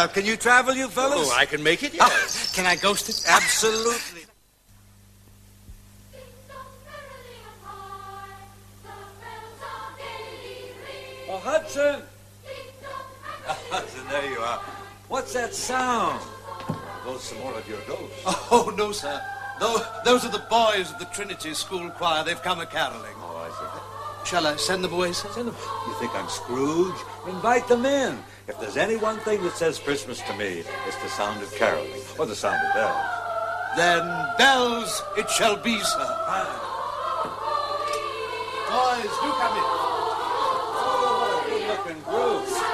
Well, can you travel, you fellas? Oh, I can make it, yes. Can I ghost it? Absolutely. Oh, Hudson! Hudson, there you are. What's that sound? Those some more of your ghosts. Oh, no, sir. Those are the boys of the Trinity School Choir. They've come a-caroling. Oh, I see. Shall I send them away, sir? Send them. You think I'm Scrooge? Invite them in. If there's any one thing that says Christmas to me, it's the sound of caroling, or the sound of bells. Then bells it shall be, sir. Boys, do come in. Oh, what a good-looking group.